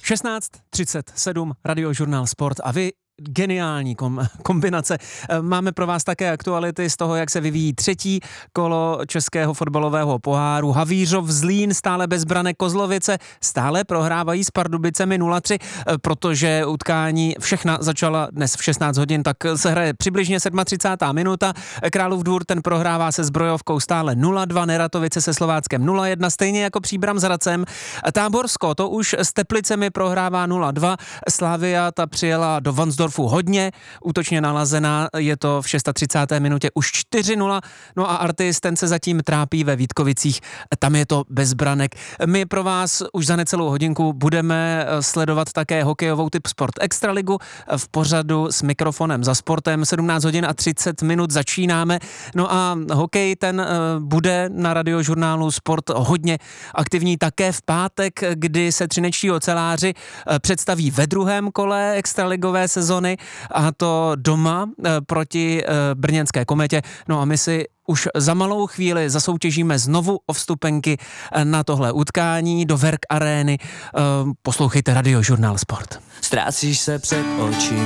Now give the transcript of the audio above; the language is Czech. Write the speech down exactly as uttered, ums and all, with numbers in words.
šestnáct třicet sedm, Radiožurnál Sport a vy geniální kom, kombinace. Máme pro vás také aktuality z toho, jak se vyvíjí třetí kolo českého fotbalového poháru. Havířov, Zlín stále bez branek, Kozlovice stále prohrávají s Pardubicemi nula tři, protože utkání všechna začala dnes v šestnáct hodin, tak se hraje přibližně třicátá sedmá minuta. Králův Dvůr ten prohrává se Zbrojovkou stále nula dva, Neratovice se Slováckem nula jedna, stejně jako Příbram s Hradcem. Táborsko to už s Teplicemi prohrává nula dva, Slavia ta přijela do Vansdorfu hodně útočně nalazená, je to v třicáté šesté minutě už čtyři nula, no a Artis ten se zatím trápí ve Vítkovicích, tam je to bez branek. My pro vás už za necelou hodinku budeme sledovat také hokejovou Tip Sport Extraligu v pořadu s mikrofonem za sportem. sedmnáct hodin a třicet minut začínáme, no a hokej ten bude na Radiožurnálu Sport hodně aktivní také v pátek, kdy se třinečtí oceláři představí ve druhém kole extraligové sezony, a to doma proti brněnské Kometě. No a my si už za malou chvíli zasoutěžíme znovu o vstupenky na tohle utkání do Werk Arény. Poslouchejte Radiožurnál Sport. Ztrácíš se před očí.